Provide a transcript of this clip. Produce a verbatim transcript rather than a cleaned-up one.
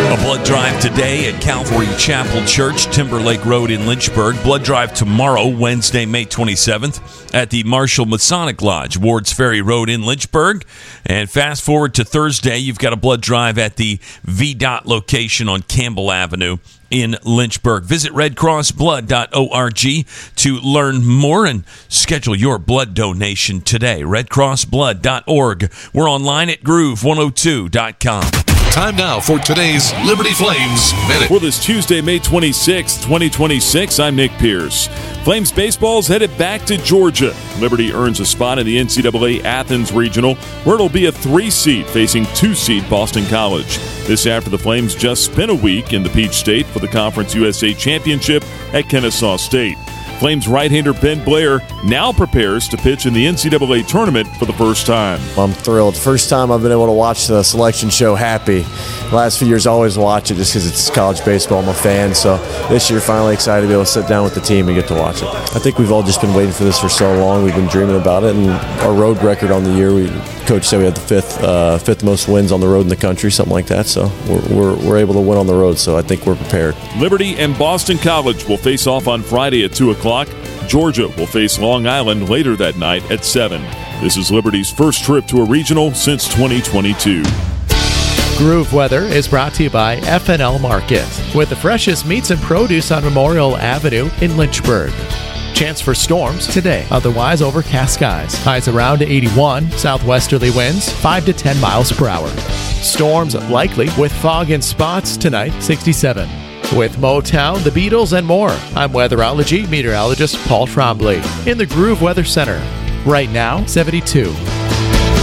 A blood drive today at Calvary Chapel Church, Timberlake Road in Lynchburg. Blood drive tomorrow, Wednesday, May twenty-seventh, at the Marshall Masonic Lodge, Wards Ferry Road in Lynchburg. And fast forward to Thursday, you've got a blood drive at the V D O T location on Campbell Avenue in Lynchburg. Visit red cross blood dot org to learn more and schedule your blood donation today. red cross blood dot org. We're online at groove one oh two dot com. Time now for today's Liberty Flames Minute. For this Tuesday, May twenty-sixth, twenty twenty-six, I'm Nick Pierce. Flames baseball's headed back to Georgia. Liberty earns a spot in the N C double A Athens Regional, where it'll be a three-seed facing two-seed Boston College. This after the Flames just spent a week in the Peach State for the Conference U S A Championship at Kennesaw State. Flames right-hander Ben Blair now prepares to pitch in the N C double A tournament for the first time. I'm thrilled. First time I've been able to watch the selection show happy. The last few years I always watch it just because it's college baseball. I'm a fan. So this year finally excited to be able to sit down with the team and get to watch it. I think we've all just been waiting for this for so long. We've been dreaming about it. And our road record on the year, we coach said we had the fifth uh, fifth most wins on the road in the country, something like that. So we're, we're, we're able to win on the road. So I think we're prepared. Liberty and Boston College will face off on Friday at two o'clock. Georgia will face Long Island later that night at seven. This is Liberty's first trip to a regional since twenty twenty-two. Groove Weather is brought to you by F and L Market, with the freshest meats and produce on Memorial Avenue in Lynchburg. Chance for storms today, otherwise overcast skies. Highs around eighty-one, southwesterly winds five to ten miles per hour. Storms likely with fog in spots tonight, sixty-seven. With Motown, the Beatles, and more, I'm weatherology meteorologist Paul Trombley in the Groove Weather Center. Right now, seventy-two.